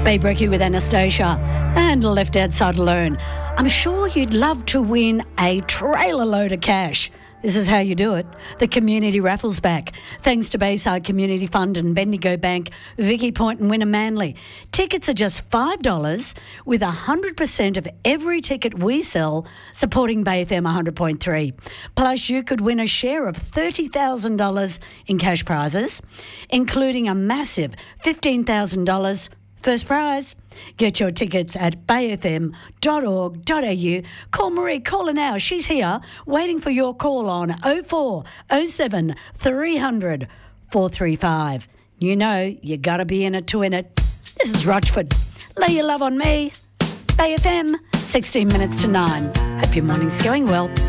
Bay Brekkie with Anastasia and Left Outside Alone. I'm sure you'd love to win a trailer load of cash. This is how you do it. The community raffles back. Thanks to Bayside Community Fund and Bendigo Bank, Vicky Point and Winner Manly. Tickets are just $5 with 100% of every ticket we sell supporting Bay FM 100.3. Plus, you could win a share of $30,000 in cash prizes, including a massive $15,000 first prize. Get your tickets at bayfm.org.au. Call Marie, call her now. She's here waiting for your call on 0407 300 435. You know you got to be in it to win it. This is Rochford. Lay your love on me. Bay FM, 16 minutes to 9. Hope your morning's going well.